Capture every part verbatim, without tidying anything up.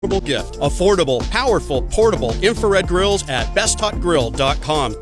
gift. Affordable, powerful, portable infrared grills at best hot grill dot com.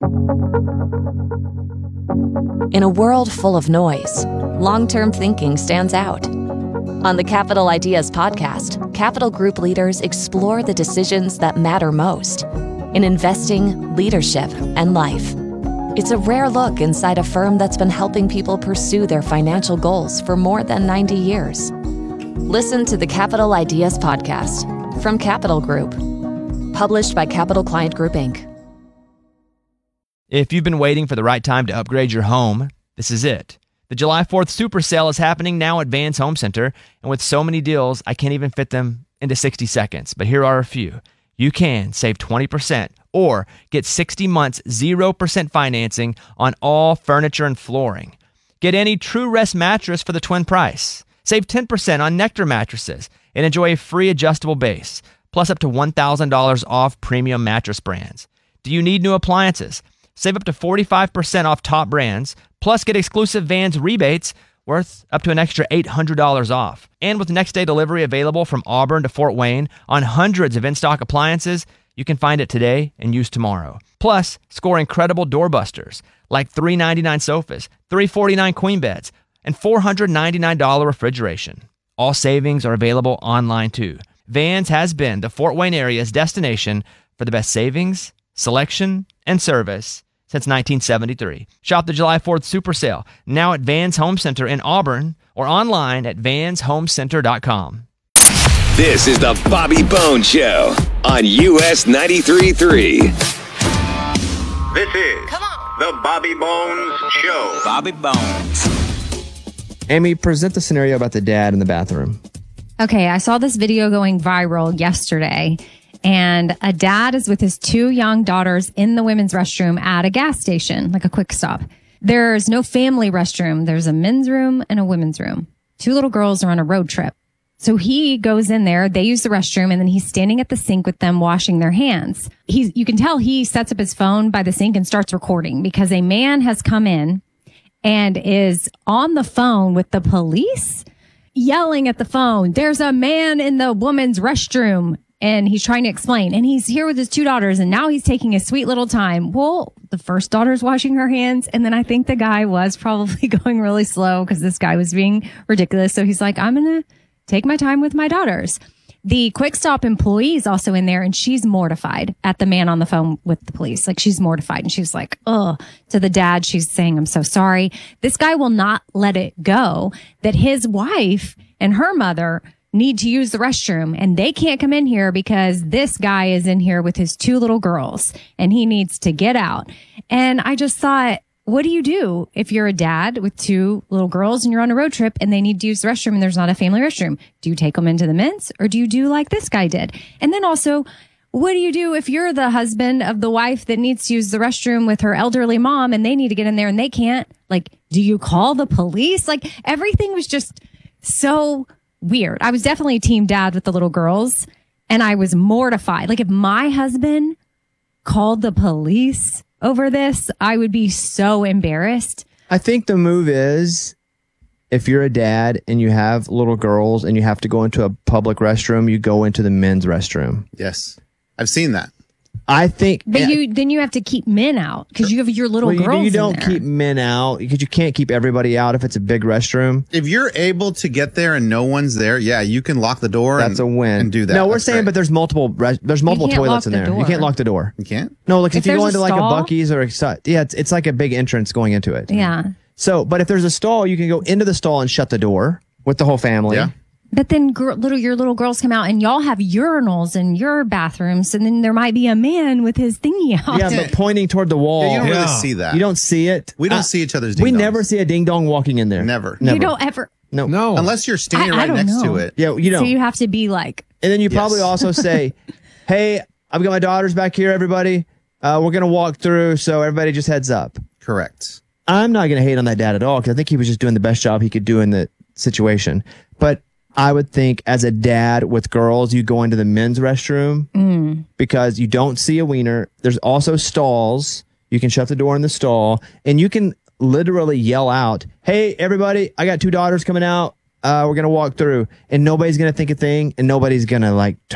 In a world full of noise, long-term thinking stands out. On the Capital Ideas podcast, Capital Group leaders explore the decisions that matter most in investing, leadership, and life. It's a rare look inside a firm that's been helping people pursue their financial goals for more than ninety years. Listen to the Capital Ideas podcast from Capital Group, published by Capital Client Group, Incorporated. If you've been waiting for the right time to upgrade your home, this is it. The July fourth Super Sale is happening now at Vans Home Center, and with so many deals, I can't even fit them into sixty seconds, but here are a few. You can save twenty percent or get sixty months zero percent financing on all furniture and flooring. Get any True Rest mattress for the twin price. Save ten percent on Nectar mattresses and enjoy a free adjustable base, plus up to one thousand dollars off premium mattress brands. Do you need new appliances? Save up to forty-five percent off top brands, plus get exclusive Vans rebates worth up to an extra eight hundred dollars off. And with next day delivery available from Auburn to Fort Wayne on hundreds of in-stock appliances, you can find it today and use tomorrow. Plus, score incredible doorbusters like three hundred ninety-nine dollars sofas, three hundred forty-nine dollars queen beds, and four hundred ninety-nine dollars refrigeration. All savings are available online too. Vans has been the Fort Wayne area's destination for the best savings, selection, and service since nineteen seventy-three. Shop the July fourth Super Sale now at Vans Home Center in Auburn or online at vans home center dot com. This is the Bobby Bones Show on U S ninety-three point three. This is Come on. the Bobby Bones Show. Bobby Bones. Amy, present the scenario about the dad in the bathroom. Okay, I saw this video going viral yesterday, and a dad is with his two young daughters in the women's restroom at a gas station, like a quick stop. There's no family restroom. There's a men's room and a women's room. Two little girls are on a road trip. So he goes in there, they use the restroom, and then he's standing at the sink with them washing their hands. He's, you can tell he sets up his phone by the sink and starts recording because a man has come in and is on the phone with the police, yelling at the phone, "There's a man in the woman's restroom." And he's trying to explain. And he's here with his two daughters, and now he's taking a sweet little time. Well, the first daughter's washing her hands, and then I think the guy was probably going really slow because this guy was being ridiculous. So he's like, I'm going to take my time with my daughters. The Quick Stop employee is also in there, and she's mortified at the man on the phone with the police. Like, she's mortified, and she's like, ugh. To the dad, she's saying, I'm so sorry. This guy will not let it go that his wife and her mother need to use the restroom, and they can't come in here because this guy is in here with his two little girls, and he needs to get out. And I just thought, what do you do if you're a dad with two little girls and you're on a road trip and they need to use the restroom and there's not a family restroom? Do you take them into the men's, or do you do like this guy did? And then also, what do you do if you're the husband of the wife that needs to use the restroom with her elderly mom and they need to get in there and they can't? Like, do you call the police? Like, everything was just so weird. I was definitely team dad with the little girls, and I was mortified. Like, if my husband called the police over this, I would be so embarrassed. I think the move is, if you're a dad and you have little girls and you have to go into a public restroom, you go into the men's restroom. Yes. I've seen that. I think, but you then you have to keep men out because you have your little well, girls. You, you don't in there. keep men out because you can't keep everybody out if it's a big restroom. If you're able to get there and no one's there, yeah, you can lock the door. That's and, a win. And do that. No, we're That's saying, great. but there's multiple res- there's multiple toilets in the there. door. You can't lock the door. You can't. No, like if, If you go there's into a like a stall? Buc-ee's or a yeah, it's it's like a big entrance going into it. Yeah. So, but if there's a stall, you can go into the stall and shut the door with the whole family. Yeah. But then gr- little your little girls come out and y'all have urinals in your bathrooms, and then there might be a man with his thingy out. Yeah, but pointing toward the wall. Yeah, you don't Yeah. really see that. You don't see it. We don't Uh, see each other's ding We dongs. never see a ding dong walking in there. Never. Never. You don't ever. No. No. Unless you're standing I- I right don't next know. to it. Yeah, you don't. So you have to be like, And then you Yes. probably also say, hey, I've got my daughters back here, everybody. Uh, we're going to walk through, so everybody just heads up. Correct. I'm not going to hate on that dad at all because I think he was just doing the best job he could do in the situation. But I would think as a dad with girls, you go into the men's restroom mm. because you don't see a wiener. There's also stalls. You can shut the door in the stall and you can literally yell out, hey, everybody, I got two daughters coming out. Uh, we're gonna walk through, and nobody's gonna think a thing, and nobody's gonna like